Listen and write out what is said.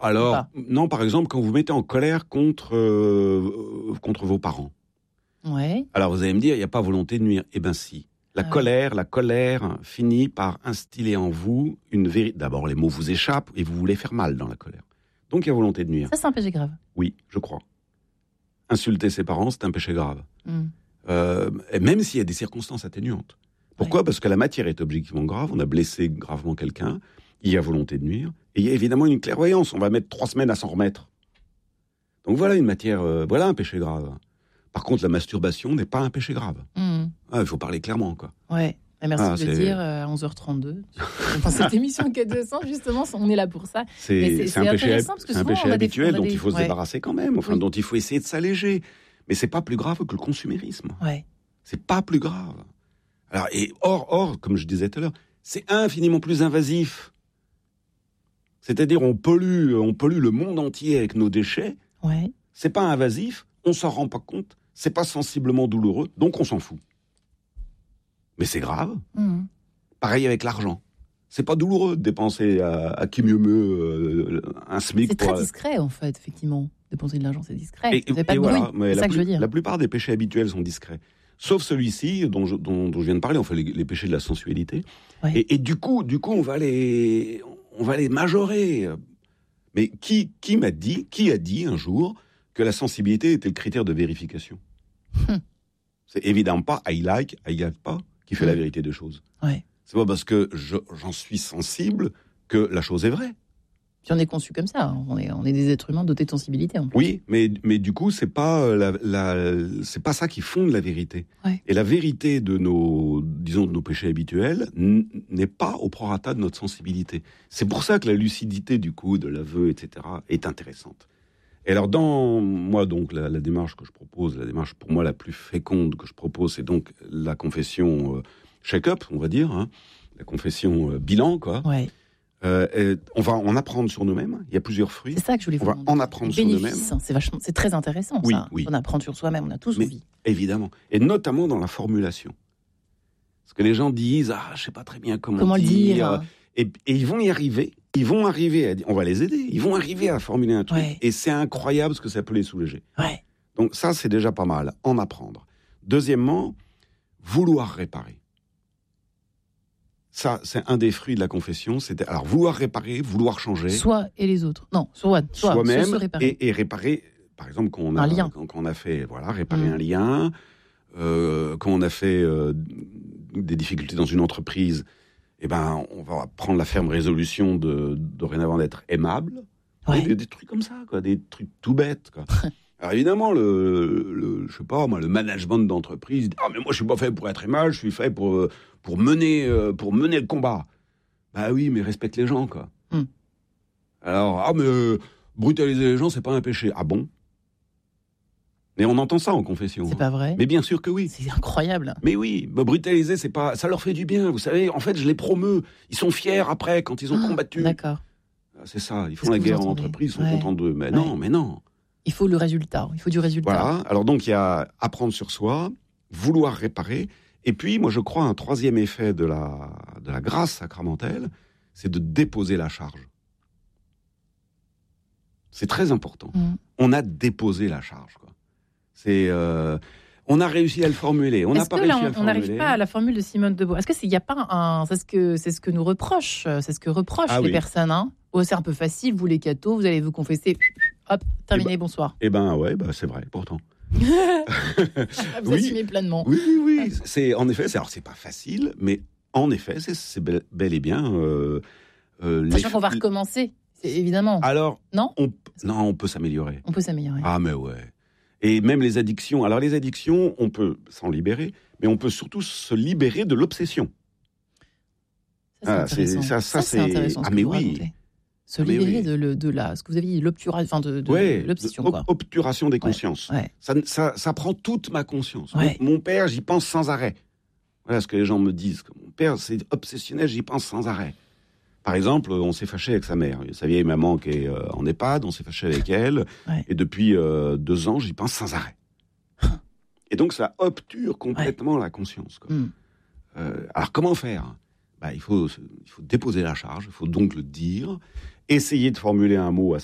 Alors, non, par exemple, quand vous mettez en colère contre vos parents. Ouais. Alors, vous allez me dire, il n'y a pas volonté de nuire. Eh bien, si. La colère finit par instiller en vous une vérité. D'abord, les mots vous échappent et vous voulez faire mal dans la colère. Donc, il y a volonté de nuire. Ça, c'est un péché grave. Oui, je crois. Insulter ses parents, c'est un péché grave. Et même s'il y a des circonstances atténuantes. Pourquoi ? Parce que la matière est objectivement grave, on a blessé gravement quelqu'un, il y a volonté de nuire, et il y a évidemment une clairvoyance, on va mettre 3 semaines à s'en remettre. Donc voilà une matière, voilà un péché grave. Par contre, la masturbation n'est pas un péché grave. Il faut parler clairement, quoi. Ouais. Et merci de le dire à 11h32. Dans cette émission Quête de Sens, justement, on est là pour ça. C'est un péché habituel dont il faut se débarrasser quand même, dont il faut essayer de s'alléger. Mais c'est pas plus grave que le consumérisme. Ouais. C'est pas plus grave. Alors, or, comme je disais tout à l'heure, c'est infiniment plus invasif. C'est-à-dire, on pollue le monde entier avec nos déchets. Ouais. C'est pas invasif, on s'en rend pas compte, c'est pas sensiblement douloureux, donc on s'en fout. Mais c'est grave. Pareil avec l'argent. C'est pas douloureux de dépenser à qui mieux un SMIC. C'est très discret, en fait, effectivement. Dépenser de l'argent, c'est discret. Vous n'avez pas de bruit, c'est ça que je veux dire. La plupart des péchés habituels sont discrets. Sauf celui-ci, dont je viens de parler, enfin les péchés de la sensualité. Ouais. Et du coup, on va les majorer. Mais qui a dit un jour que la sensibilité était le critère de vérification ? C'est évidemment pas I like pas qui fait la vérité des choses. Ouais. C'est pas parce que j'en suis sensible que la chose est vraie. Puis on est conçu comme ça. On est des êtres humains dotés de sensibilité. En plus. Oui, mais du coup, c'est pas c'est pas ça qui fonde la vérité. Ouais. Et la vérité de nos péchés habituels n'est pas au prorata de notre sensibilité. C'est pour ça que la lucidité du coup, de l'aveu, etc., est intéressante. Et alors, la démarche que je propose, la démarche pour moi la plus féconde que je propose, c'est donc la confession check-up, on va dire, hein, la confession bilan, quoi. Ouais. On va en apprendre sur nous-mêmes. Il y a plusieurs fruits. C'est ça que je voulais vous demander. On va en apprendre sur nous-mêmes. C'est très intéressant, ça. Oui. On apprend sur soi-même, on a tous envie. Évidemment. Et notamment dans la formulation. Parce que les gens disent, je sais pas très bien comment le dire. Et ils vont y arriver. Ils vont arriver à dire, on va les aider. Ils vont arriver à formuler un truc. Ouais. Et c'est incroyable ce que ça peut les soulager. Ouais. Donc ça, c'est déjà pas mal. En apprendre. Deuxièmement, vouloir réparer. Ça, c'est un des fruits de la confession. Alors, vouloir réparer, vouloir changer. Soi et les autres. Non, soi-même se réparer. Et réparer, par exemple, quand on a fait, réparer un lien, quand on a fait des difficultés dans une entreprise, on va prendre la ferme résolution de dorénavant d'être aimable. Ouais. Des trucs comme ça, quoi, des trucs tout bêtes, quoi. Alors évidemment, le management d'entreprise dit, mais moi je suis pas fait pour être aimable, je suis fait pour mener le combat. Bah oui, mais respecte les gens, quoi. Alors, brutaliser les gens, c'est pas un péché. Ah bon ? Mais on entend ça en confession. C'est pas vrai ? Mais bien sûr que oui. C'est incroyable. Mais oui, brutaliser, c'est pas, ça leur fait du bien. Vous savez, en fait, je les promeus. Ils sont fiers après quand ils ont combattu. D'accord. C'est ça. Ils font la guerre en entreprise, ils sont contents d'eux. Mais non. Il faut le résultat. Il faut du résultat. Voilà. Alors donc, il y a apprendre sur soi, vouloir réparer. Et puis, moi, je crois, un troisième effet de la grâce sacramentelle, c'est de déposer la charge. C'est très important. On a déposé la charge, quoi. On a réussi à le formuler. On n'a pas réussi à le formuler. On n'arrive pas à la formule de Simone de Beauvoir. Est-ce qu'il n'y a pas c'est ce que nous reprochent, c'est ce que reprochent les personnes, hein. C'est un peu facile, vous les cathos, vous allez vous confesser, hop, terminé, bonsoir. C'est vrai, pourtant. Vous assumez pleinement. Oui. C'est pas facile, mais en effet, c'est bel et bien. Sachant qu'on va recommencer, évidemment. Alors, non, on peut s'améliorer. On peut s'améliorer. Ah, mais ouais. Et même les addictions. Alors, les addictions, on peut s'en libérer, mais on peut surtout se libérer de l'obsession. Ça, c'est intéressant. Ça, c'est intéressant. Ah, mais oui. Se libérer de ce que vous avez dit, l'obturation, l'obsession. Obturation des consciences. Ouais. Ça prend toute ma conscience. Ouais. Mon père, j'y pense sans arrêt. Voilà ce que les gens me disent. Mon père, c'est obsessionnel, j'y pense sans arrêt. Par exemple, on s'est fâché avec sa mère. Sa vieille maman qui est en EHPAD, on s'est fâché avec elle. Ouais. Et depuis 2 ans, j'y pense sans arrêt. Et donc, ça obture complètement la conscience, quoi. Alors, comment faire ? Il faut déposer la charge, il faut donc le dire, essayer de formuler un mot à